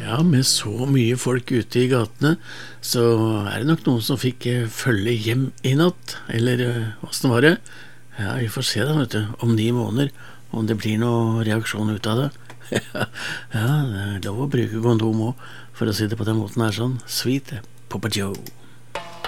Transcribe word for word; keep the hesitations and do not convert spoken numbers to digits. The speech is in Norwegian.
Ja, med så mye folk ute i gatene, så er det nok noen som fikk eh, følge hjem i natt, eller eh, hvordan var det? Ja, vi får se da, vet du, om ni måneder, om det blir noe reaksjon ut av det. Ja, det er lov å bruke kondom også, for å si det på den måten her sånn. Sweet Papa Joe.